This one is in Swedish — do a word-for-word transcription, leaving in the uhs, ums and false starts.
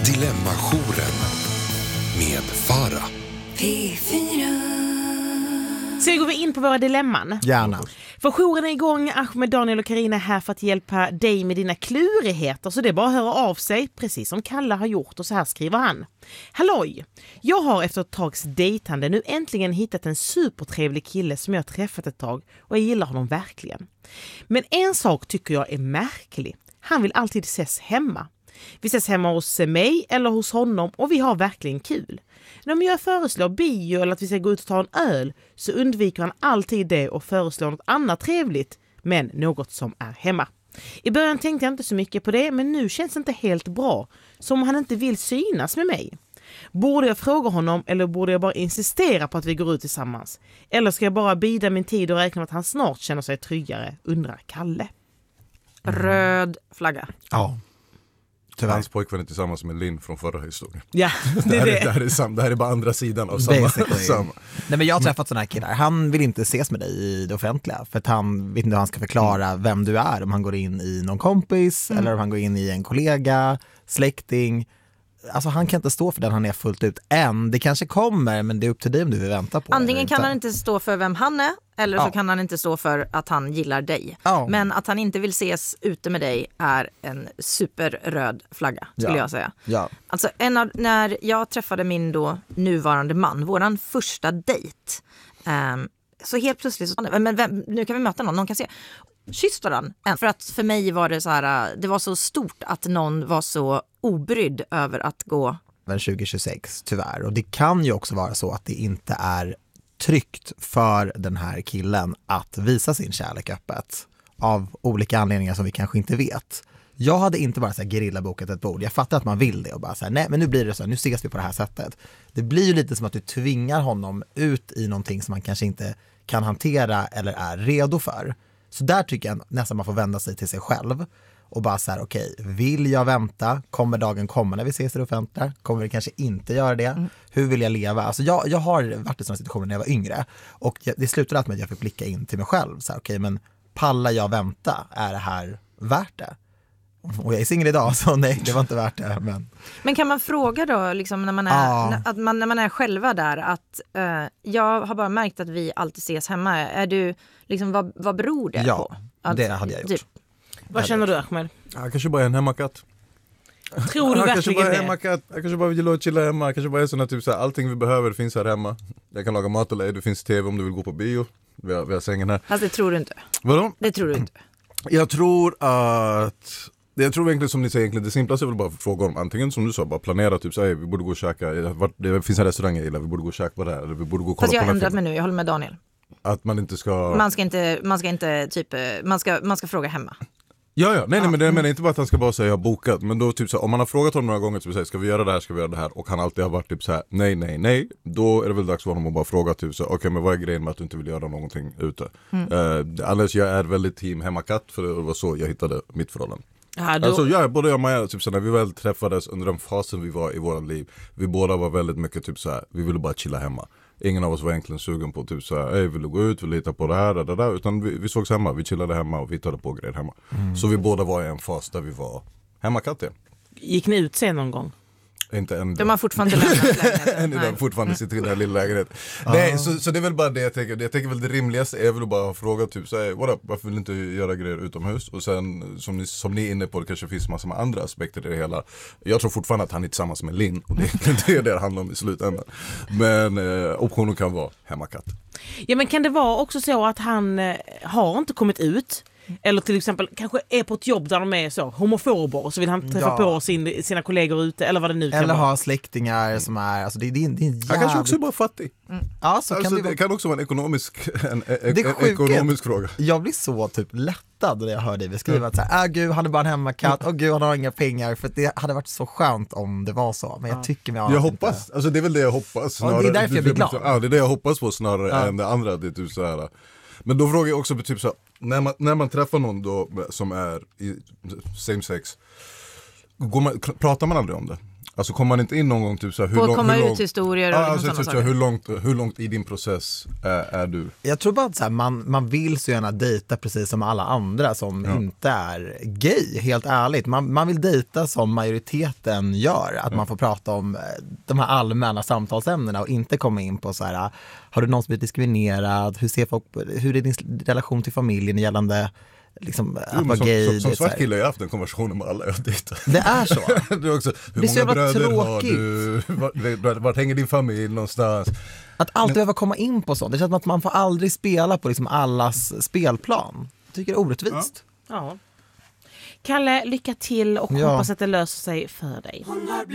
Dilemmajouren med Farah. P fyra. Så går vi in på våra dilemman. Gärna. För jouren är igång. Ahmed, Daniel och Karina är här för att hjälpa dig med dina klurigheter. Så det är bara att höra av sig, precis som Kalle har gjort. Och så här skriver han. Halloj! Jag har efter ett tags dejtande nu äntligen hittat en supertrevlig kille som jag har träffat ett tag. Och jag gillar honom verkligen. Men en sak tycker jag är märklig. Han vill alltid ses hemma. Vi ses hemma hos mig eller hos honom och vi har verkligen kul. När jag föreslår bio eller att vi ska gå ut och ta en öl så undviker han alltid det och föreslår något annat trevligt, men något som är hemma. I början tänkte jag inte så mycket på det, men nu känns det inte helt bra, som om han inte vill synas med mig. Borde jag fråga honom eller borde jag bara insistera på att vi går ut tillsammans? Eller ska jag bara bida min tid och räkna med att han snart känner sig tryggare, undrar Kalle. Röd flagga. Ja. Tyvärr. Hans pojkvän är tillsammans med Linn från förra historien. Ja, det det, är här det. är, det, här är sam, det här är bara andra sidan av samma. samma. Nej, men jag har träffat sådana här killar. Han vill inte ses med dig i det offentliga för att han vet inte hur han ska förklara vem du är. Om han går in i någon kompis mm. eller om han går in i en kollega, släkting. Alltså han kan inte stå för den han är fullt ut än. Det kanske kommer, men det är upp till dig om du vill vänta på. Antingen kan han inte stå för vem han är eller ja. så kan han inte stå för att han gillar dig. Ja. Men att han inte vill ses ute med dig är en superröd flagga, skulle ja. jag säga. Ja. Alltså en av, när jag träffade min då nuvarande man, våran första dejt, um, så helt plötsligt så, men vem, nu kan vi möta någon, någon kan se. Kysste den. För att för mig var det så här, det var så stort att någon var så obrydd över att gå. Men tjugo tjugosex, tyvärr. Och det kan ju också vara så att det inte är tryggt för den här killen att visa sin kärlek öppet. Av olika anledningar som vi kanske inte vet. Jag hade inte bara så här gerillabokat ett bord. Jag fattar att man vill det och bara så här, nej men nu blir det så här, nu ses vi på det här sättet. Det blir ju lite som att du tvingar honom ut i någonting som man kanske inte kan hantera eller är redo för. Så där tycker jag nästan man får vända sig till sig själv och bara så här, okej, okay, vill jag vänta? Kommer dagen komma när vi ses i det offentliga? Kommer vi kanske inte göra det? Mm. Hur vill jag leva? Alltså jag, jag har varit i sådana situationer när jag var yngre och jag, det slutade med att jag fick blicka in till mig själv. Så här, okej, okay, men pallar jag vänta? Är det här värt det? Och jag är singel idag, så nej, det var inte värt det. Men, men kan man fråga då, liksom, när, man är, ah. när, att man, när man är själva där, att uh, jag har bara märkt att vi alltid ses hemma. Är du, liksom, vad, vad beror det ja, på? Ja, det hade jag gjort. Typ. Vad känner du, Ahmed? Han kanske bara är en hemmakatt. Tror du han verkligen kanske bara är det? hemmakatt. Han kanske bara vill chilla hemma. Han kanske bara är sån här, typ så här, allting vi behöver finns här hemma. Jag kan laga mat eller det finns tv om du vill gå på bio. Vi har, vi har sängen här. Fast det tror du inte. Vadå? Det tror du inte. Jag tror att... Jag tror egentligen som ni säger, egentligen det simplaste är väl bara att fråga om antingen som du sa, bara planera typ så här, vi borde gå och käka, det finns en restaurang jag gillar, vi borde gå och käka på det här, eller vi borde gå och kolla. Fast jag på har ändrat mig nu, jag håller med Daniel. Att man inte ska... Man ska inte, man ska inte typ, man ska, man ska fråga hemma. Ja, ja, nej, nej men det menar inte bara att han ska bara säga jag har bokat, men då typ så här, om man har frågat honom några gånger typ så här, ska vi göra det här, ska vi göra det här, och han alltid har varit typ så här, nej, nej, nej, då är det väl dags för honom att bara fråga typ så här, okej, okay, men vad är grejen med att du inte vill göra någonting ute? Mm. Uh, annars jag är väldigt team hemmakatt, för det var så jag hittade mitt förhållande. Ja, då... Alltså jag, både jag och Maja, typ så när vi väl träffades under den fasen vi var i våra liv, vi båda var väldigt mycket typ så här, vi ville bara chilla hemma. Ingen av oss var egentligen sugen på typ så här, ej, vill du gå ut, vill du hitta på det här, det där, utan vi, vi sågs hemma, vi chillade hemma och vi hittade på grejer hemma. Mm. Så vi båda var i en fas där vi var hemmakatt. Gick ni ut sen någon gång? Inte än. De har fortfarande lägenhet. Än idag fortfarande sitter i den här lilla lägenheten. Ah. Nej, så, så det är väl bara det jag tänker. Det jag tänker väl det rimligaste är väl bara att fråga typ så här, what up, varför vill du inte göra grejer utomhus? Och sen som ni, som ni är inne på, det kanske finns massor med andra aspekter i det hela. Jag tror fortfarande att han är tillsammans med Linn, och det är inte det det handlar om i slutändan. Men eh, optionen kan vara hemmakatt. Ja, men kan det vara också så att han eh, har inte kommit ut? Eller till exempel kanske är på ett jobb där de är så homofober och så vill han träffa ja. på sin, sina kollegor ute, eller vad det nu kan eller vara. ha släktingar som är, alltså det, det, det är en jävligt... Han kanske också är bara fattig. Mm. Ja, så alltså, kan det, det vara... kan också vara en ekonomisk, en, en, det en ekonomisk fråga. Jag blir så typ lättad när jag hör dig beskriva mm. att så här, ah, gud, han är bara en hemmakatt, och gud, han har inga pengar, för det hade varit så skönt om det var så, men jag tycker mig Jag hoppas, inte... alltså det är väl det jag hoppas snarare. Och det är därför jag blir glad. Ja, det är det jag hoppas på snarare ja. än det andra, det är typ så här. Men då frågar jag också typ så här, när man, när man träffar någon då som är i same sex, går man, pratar man aldrig om det? Alltså kommer man inte in någon gång typ så här, hur På långt, komma hur ut långt, historier och ja, liksom alltså, sådana typ, så här, saker. hur, långt, hur långt i din process är, är du? Jag tror bara att så här, man, man vill så gärna dejta precis som alla andra som Ja. inte är gay, helt ärligt. Man, man vill dejta som majoriteten gör, att Ja. man får prata om eh, de här allmänna samtalsämnena och inte komma in på så här, har du någonsin blivit diskriminerad, hur, ser folk, hur är din relation till familjen gällande liksom, att Jo, vara som, gay. som, som det är så här- svart kille har jag haft en konversation med alla jag dejtar. Det är så. Det är också, hur Det är så många jävla bröder har tråkigt. du? Vart, vart hänger din familj någonstans? Att alltid behöva komma in på sånt. Det känns som att man får aldrig spela på liksom allas spelplan. Jag tycker det är orättvist. Ja. Kalle, lycka till och Ja. hoppas att det löser sig för dig.